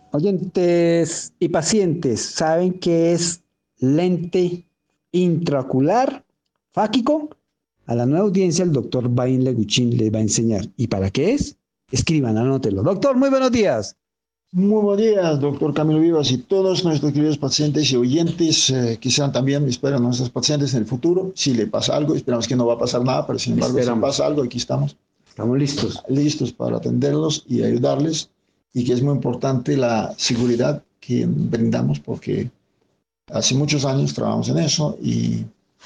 Oyentes y pacientes, ¿saben qué es lente intraocular fáquico? A la nueva audiencia, el doctor Bain Leguchin les va a enseñar. ¿Y para qué es? Escriban, anótenlo. Doctor, muy buenos días. Muy buenos días, doctor Camilo Vivas y todos nuestros queridos pacientes y oyentes que sean también, esperan nuestros pacientes en el futuro. Si le pasa algo, esperamos que no va a pasar nada, pero sin embargo, si pasa algo, aquí estamos. Estamos listos. Listos para atenderlos y ayudarles, y que es muy importante la seguridad que brindamos, porque hace muchos años trabajamos en eso y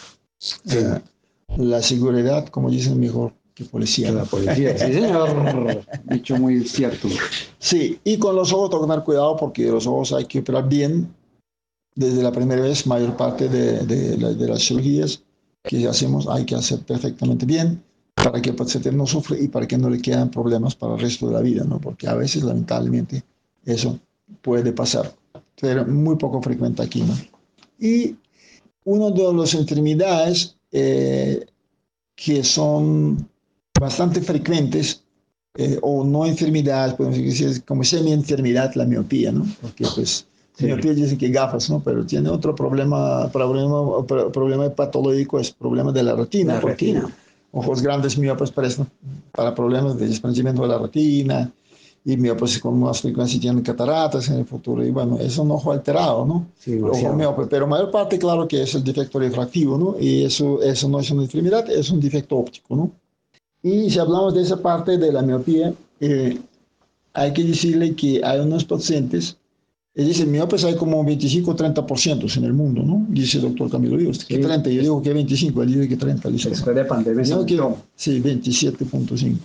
la seguridad, como dicen, mejor que policía. Que la policía, sí, señor. Dicho muy cierto. Sí, y con los ojos tengo que tener cuidado porque los ojos hay que operar bien desde la primera vez. Mayor parte de las cirugías que hacemos hay que hacer perfectamente bien para que el paciente no sufra y para que no le queden problemas para el resto de la vida, ¿no? Porque a veces, lamentablemente, eso puede pasar, pero muy poco frecuente aquí, ¿no? Y una de las enfermedades que son bastante frecuentes, o no enfermedades, podemos decir como semi-enfermedad, la miopía, ¿no? Porque pues sí. Miopía dicen que gafas, ¿no? Pero tiene otro problema patológico, es problema de la retina. Ojos grandes miopes para problemas de desprendimiento de la retina, y miopes con más frecuencia tienen cataratas en el futuro, y bueno, es un ojo alterado, ¿no? Sí, ojo miope, pero mayor parte, claro que es el defecto refractivo, ¿no? Y eso no es una enfermedad, es un defecto óptico, ¿no? Y si hablamos de esa parte de la miopía, hay que decirle que hay unos pacientes, es decir, miopes hay como 25 o 30% en el mundo, ¿no? Dice el doctor Camilo Vivas, que 30, yo digo que 25, él dice que 30. Después de pandemia se sí, 27.5.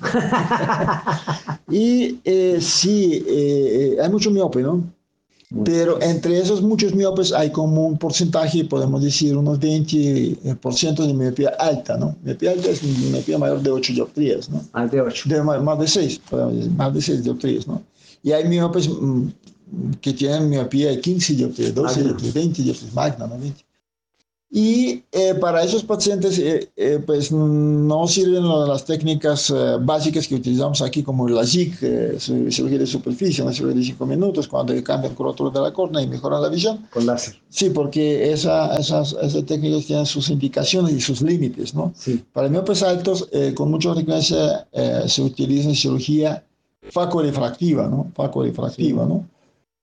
Y sí, hay mucho miope, ¿no? Pero entre esos muchos miopes hay como un porcentaje, podemos decir unos 20% de miopía alta, ¿no? Miopía alta es miopía mayor de 8 dioptrías, ¿no? Más de 8. Más de 6, podemos decir, más de 6 dioptrías, ¿no? Y hay miopes que tienen miopía de 15 dioptrías, 12 dioptrías, 20 dioptrías, magna, ¿no? 20. Y para esos pacientes, pues no sirven las técnicas básicas que utilizamos aquí, como la JIC, cirugía de superficie, una cirugía de 5 minutos, cuando cambian el curvatura de la córnea y mejoran la visión. Con láser. Sí, porque esas técnicas tienen sus indicaciones y sus límites, ¿no? Sí. Para miopes altos, con mucha frecuencia se utiliza en cirugía facorefractiva, ¿no? Facorefractiva, sí. ¿No?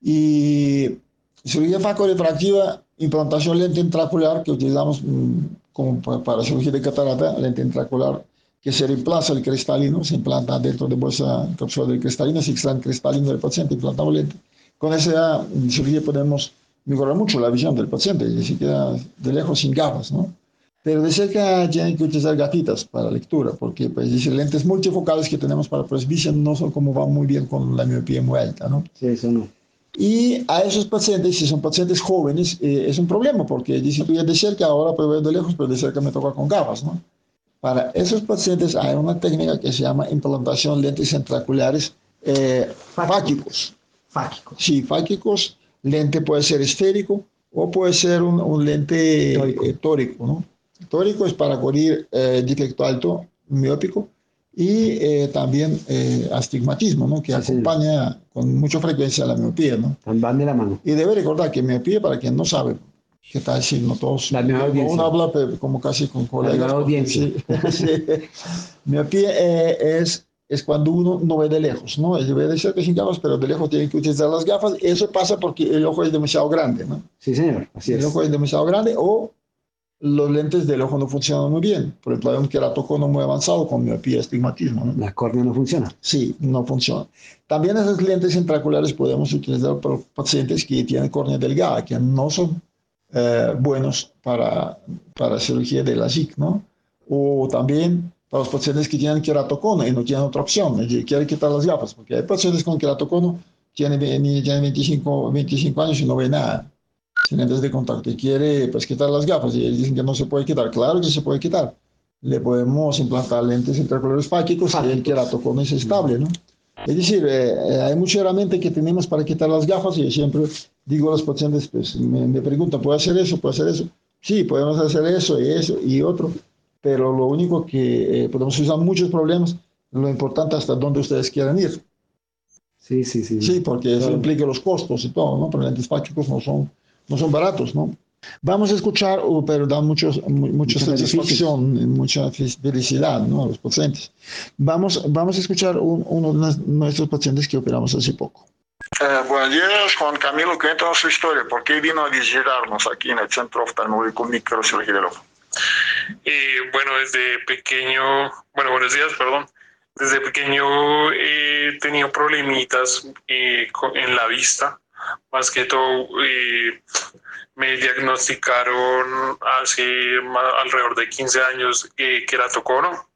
Y cirugía facorefractiva, implantación lente intraocular, que utilizamos como para cirugía de catarata, lente intraocular, que se reemplaza el cristalino, se implanta dentro de bolsa cápsula de cristalina, se extrae el cristalino del paciente, implantamos lente. Con esa cirugía podemos mejorar mucho la visión del paciente, y se queda de lejos sin gafas, ¿no? Pero de cerca tienen que utilizar gafitas para lectura, porque pues, decir, lentes multifocales que tenemos para presbicia no son como van muy bien con la miopía muy alta, ¿no? Sí, eso no. Y a esos pacientes, si son pacientes jóvenes, es un problema, porque dice tú ya de cerca, ahora puedo ver de lejos, pero de cerca me toca con gafas, ¿no? Para esos pacientes hay una técnica que se llama implantación lentes intraoculares fáquicos. Fáquicos. Sí, fáquicos. Lente puede ser esférico o puede ser un lente tórico, ¿no? Tórico es para cubrir defecto alto miópico y también astigmatismo, ¿no? Que sí, acompaña sí, con mucha frecuencia la miopía, ¿no? Van de la mano. Y debe recordar que miopía, para quien no sabe, ¿qué tal si no todos? La nueva audiencia. Uno habla como casi con colegas. La nueva audiencia. Sí, sí. Miopía es cuando uno no ve de lejos, ¿no? Él ve de cerca sin gafas, pero de lejos tiene que utilizar las gafas. Eso pasa porque el ojo es demasiado grande, ¿no? Sí, señor, así es. El ojo es demasiado grande, o los lentes del ojo no funcionan muy bien. Por ejemplo, hay un queratocono muy avanzado con miopía, astigmatismo, ¿no? La córnea no funciona. Sí, no funciona. También esas lentes intraoculares podemos utilizar para pacientes que tienen córnea delgada, que no son buenos para cirugía de la JIC, ¿no? O también para los pacientes que tienen queratocono y no tienen otra opción, quieren quitar las gafas, porque hay pacientes con queratocono, tienen 25 años y no ven nada, sin lentes de contacto, y quiere pues quitar las gafas, y ellos dicen que no se puede quitar. Claro que se puede quitar. Le podemos implantar lentes intraoculares fáquicos y el queratocono es estable, ¿no? Es decir, hay mucha herramienta que tenemos para quitar las gafas, y yo siempre digo a los pacientes, pues me preguntan, ¿puedo hacer eso? ¿Puedo hacer eso? Sí, podemos hacer eso y otro, pero lo único que podemos usar muchos problemas, lo importante hasta dónde ustedes quieran ir. Sí, sí, sí. Sí, porque eso Claro. implica los costos y todo, ¿no? Pero lentes fácicos no son baratos, ¿no? Vamos a escuchar, pero da mucha Muchos satisfacción, mucha felicidad, ¿no? A los pacientes. Vamos a escuchar uno de nuestros pacientes que operamos hace poco. Buenos días, Juan Camilo, cuéntanos su historia. ¿Por qué vino a visitarnos aquí en el Centro Oftalmológico Microcirugía del Ojo? Bueno, desde pequeño, bueno, buenos días, perdón. Desde pequeño he tenido problemitas en la vista. Más que todo, me diagnosticaron hace alrededor de 15 años queratocono.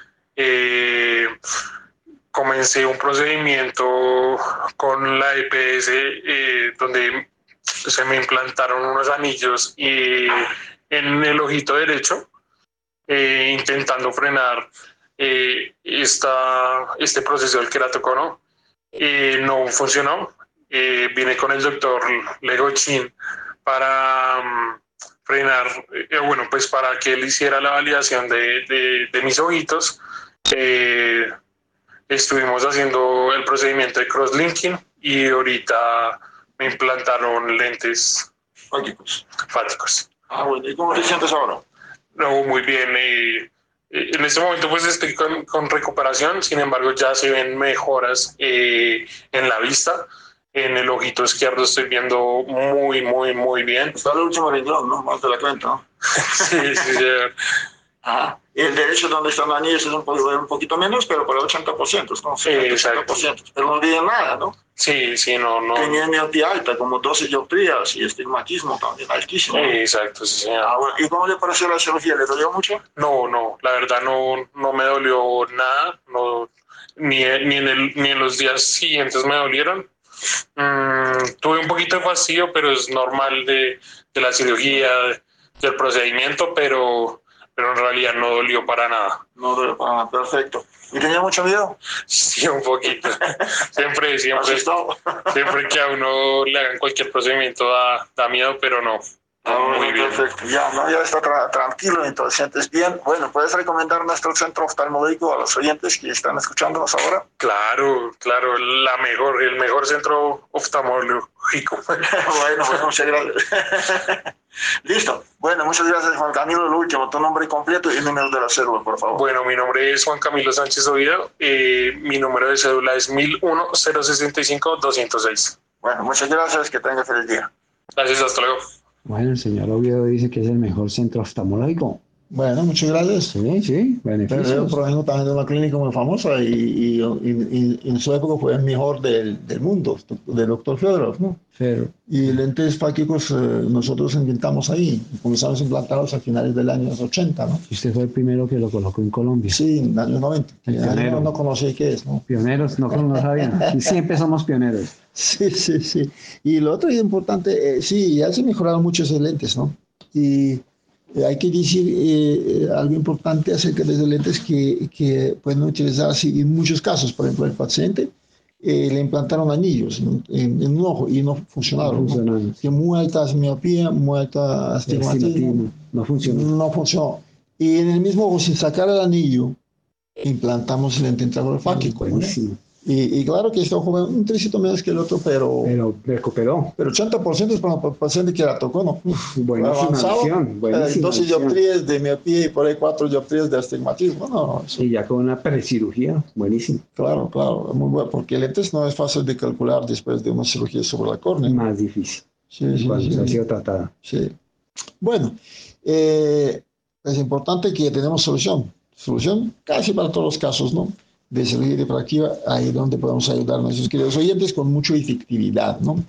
Comencé un procedimiento con la EPS donde se me implantaron unos anillos en el ojito derecho, intentando frenar este proceso del queratocono. No funcionó. Vine con el doctor Leguchin para frenar, bueno, pues para que él hiciera la validación de mis ojitos. Estuvimos haciendo el procedimiento de crosslinking y ahorita me implantaron lentes fáticos. Ah, bueno, ¿y cómo te sientes ahora? No, muy bien. En este momento pues estoy con recuperación, sin embargo ya se ven mejoras en la vista. En el ojito izquierdo estoy viendo muy bien. Está el último renglón, ¿no? Más de la cuenta, ¿no? Sí, sí. Ajá. Y el derecho donde están los anillos es un poquito menos, pero por el 80%, es como 70%. Pero no olviden nada, ¿no? Sí, no. Tenía miopía alta, como 12 dioptrías y estigmatismo también altísimo. Exacto, sí, señor. Bueno. ¿Y cómo le pareció la cirugía? ¿Le dolió mucho? No, la verdad no me dolió nada, ni en los días siguientes me dolieron. Tuve un poquito de fastidio, pero es normal de la cirugía, del procedimiento, pero en realidad no dolió para nada. No dolió para nada, perfecto. ¿Y tenía mucho miedo? Sí, un poquito. Siempre que a uno le hagan cualquier procedimiento da miedo, pero no. Muy bien. Perfecto. Ya está tranquilo, entonces sientes bien. Bueno, ¿puedes recomendar nuestro centro oftalmológico a los oyentes que están escuchándonos ahora? Claro, el mejor centro oftalmológico. Bueno, muchas gracias. Listo. Bueno, muchas gracias, Juan Camilo. Lo último, tu nombre completo y el número de la cédula, por favor. Bueno, mi nombre es Juan Camilo Sánchez Oviedo. Mi número de cédula es 1001-065-206. Bueno, muchas gracias. Que tenga feliz día. Gracias, hasta luego. Bueno, el señor Oviedo dice que es el mejor centro oftalmológico. Bueno, muchas gracias. Sí, beneficios. Pero yo provengo también de una clínica muy famosa y en su época fue el mejor del mundo, del doctor Fedorov, ¿no? Y lentes fáquicos nosotros inventamos ahí, comenzamos a implantarlos a finales del año 80, ¿no? Y usted fue el primero que lo colocó en Colombia. Sí, en los años 90. Pionero. No conocí qué es, ¿no? Pioneros, no sabían. Y siempre somos pioneros. Sí. Y lo otro importante, sí, ya se mejoraron mucho esos lentes, ¿no? Y hay que decir algo importante acerca de esos lentes que pueden utilizarse en muchos casos. Por ejemplo, el paciente le implantaron anillos en un ojo y no funcionaron. No. Que muy alta miopía, muy alta astigmatismo. No funcionó. Y en el mismo ojo, sin sacar el anillo, implantamos el lente intraocular fáquico. Buenísimo. Y claro que este ojo ve un tricito menos que el otro, pero recuperó. Pero 80% es para un paciente que queratocono. Buenísima visión. 12 dioptrías de miopía y por ahí 4 dioptrías de astigmatismo. Y ya con una precirugía, buenísimo. Claro, muy bueno, porque lentes no es fácil de calcular después de una cirugía sobre la córnea. Más difícil. Cuando se ha sido tratada. Sí. Bueno, es importante que tenemos solución casi para todos los casos, ¿no? De cirugía refractiva, ahí donde podemos ayudar a nuestros queridos oyentes con mucha efectividad, ¿no?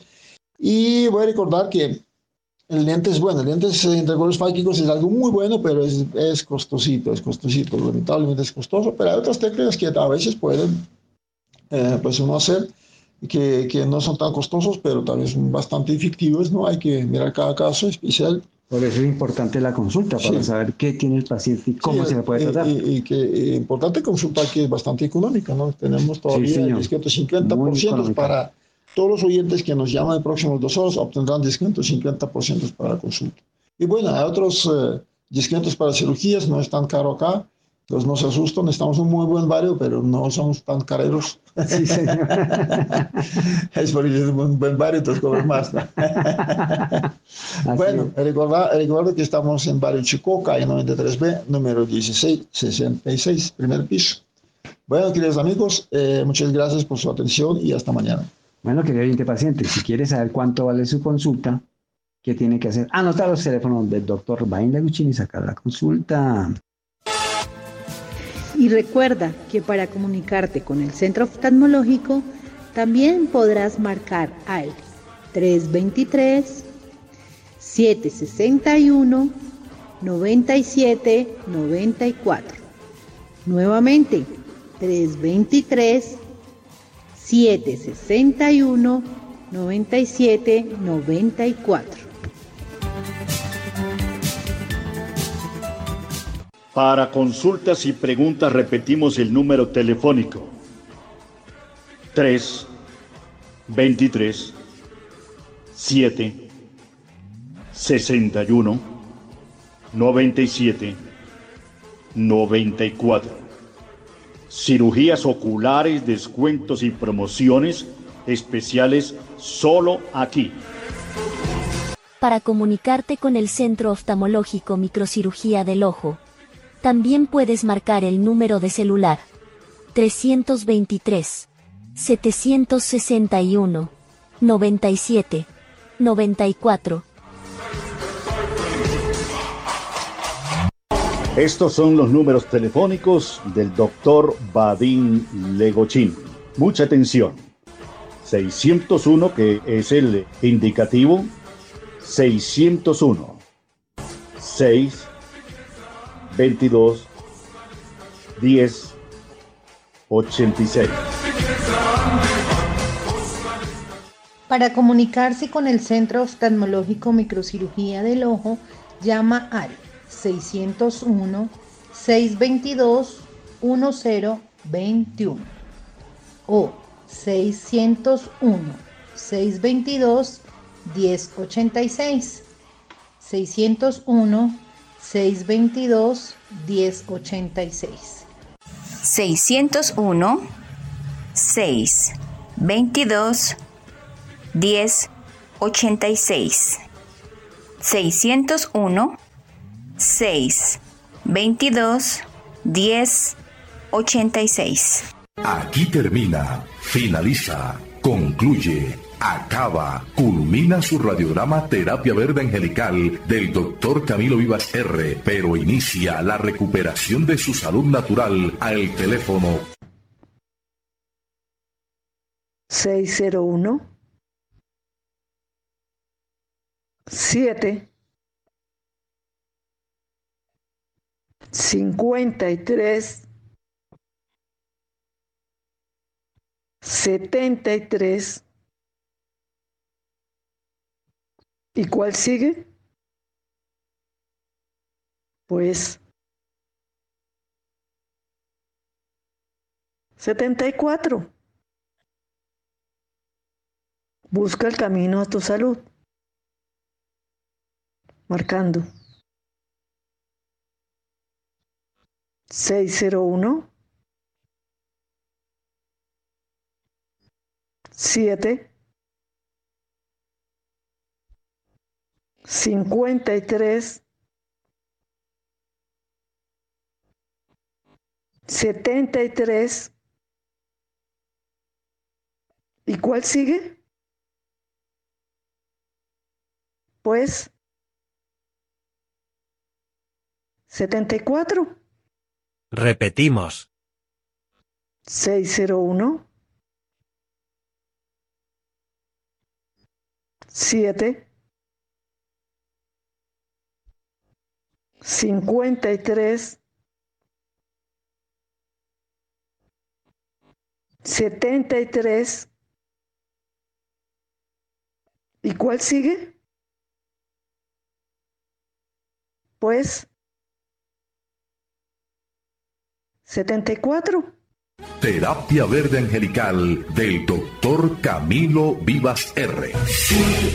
Y voy a recordar que el lentes intraoculares fáquicos es algo muy bueno, pero es costosito, lamentablemente es costoso, pero hay otras técnicas que a veces pueden, pues uno hacer, que no son tan costosos, pero también son bastante efectivos, ¿no? Hay que mirar cada caso especial. Por eso es importante la consulta, para saber qué tiene el paciente y cómo se le puede tratar. Y que importante consulta que es bastante económica, ¿no? Tenemos todavía el descuento 50% para todos los oyentes que nos llaman en próximos 2 horas, obtendrán descuento 50% para la consulta. Y bueno, hay otros descuentos para cirugías, no es tan caro acá. Entonces no se asusten, estamos en un muy buen barrio, pero no somos tan careros. Sí, señor. Es porque es un buen barrio, entonces cobran más, ¿no? Bueno, recuerda que estamos en barrio Chicó, calle 93B, número 1666, primer piso. Bueno, queridos amigos, muchas gracias por su atención y hasta mañana. Bueno, querido oyente paciente, si quiere saber cuánto vale su consulta, ¿qué tiene que hacer? Anotar los teléfonos del doctor Bain Leguchin y sacar la consulta. Y recuerda que para comunicarte con el centro oftalmológico también podrás marcar al 323-761-9794. Nuevamente, 323-761-9794. Para consultas y preguntas repetimos el número telefónico 323 7 61 97 94. Cirugías oculares, descuentos y promociones especiales solo aquí. Para comunicarte con el Centro Oftalmológico Microcirugía del Ojo, también puedes marcar el número de celular 323 761 97 94. Estos son los números telefónicos del doctor Bain Leguchin. Mucha atención. 601, que es el indicativo, 601 6 22 10 86. Para comunicarse con el Centro Oftalmológico Microcirugía del Ojo, llama al 601-622-1021 o 601-622-1086. 601-622-1086. 601-622-1086. 601-622-1086. Aquí termina, finaliza, concluye, acaba, culmina su radiodrama Terapia Verde Angelical del Dr. Camilo Vivas R., pero inicia la recuperación de su salud natural al teléfono 601 7 53 73. ¿Y cuál sigue? Pues 74. Busca el camino a tu salud. Marcando 601 7 53 73. ¿Y cuál sigue? Pues 74. Repetimos. 601 7 53 73. ¿Y cuál sigue? Pues 74. Terapia Verde Angelical del Dr. Camilo Vivas R.